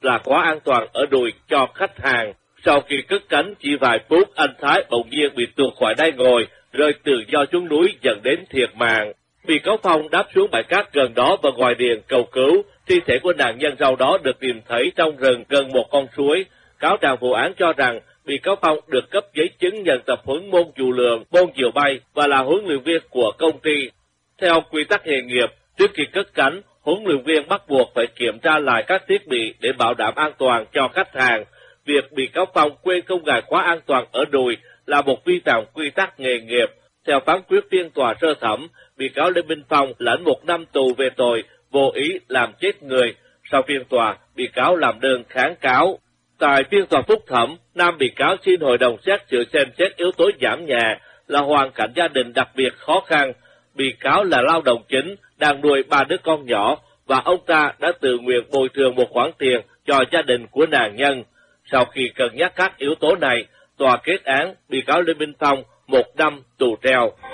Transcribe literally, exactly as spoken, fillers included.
là khóa an toàn ở đùi cho khách hàng. Sau khi cất cánh chỉ vài phút, anh Thái bỗng nhiên bị tuột khỏi đai ngồi, rơi tự do xuống núi dẫn đến thiệt mạng. Bị cáo Phong đáp xuống bãi cát gần đó và gọi điện cầu cứu. Thi thể của nạn nhân sau đó được tìm thấy trong rừng gần một con suối. Cáo trạng vụ án cho rằng bị cáo Phong được cấp giấy chứng nhận tập huấn môn dù lượn, môn diều bay và là huấn luyện viên của công ty. Theo quy tắc nghề nghiệp, trước khi cất cánh, huấn luyện viên bắt buộc phải kiểm tra lại các thiết bị để bảo đảm an toàn cho khách hàng. Việc bị cáo Phong quên không gài khóa an toàn ở đùi là một vi phạm quy tắc nghề nghiệp. Theo phán quyết phiên tòa sơ thẩm, bị cáo Lê Minh Phong lãnh một năm tù về tội vô ý làm chết người. Sau phiên tòa, bị cáo làm đơn kháng cáo. Tại phiên tòa phúc thẩm, nam bị cáo xin hội đồng xét xử xem xét yếu tố giảm nhẹ là hoàn cảnh gia đình đặc biệt khó khăn. Bị cáo là lao động chính, đang nuôi ba đứa con nhỏ và ông ta đã tự nguyện bồi thường một khoản tiền cho gia đình của nạn nhân. Sau khi cân nhắc các yếu tố này, tòa kết án bị cáo Lê Minh Phong một năm tù treo.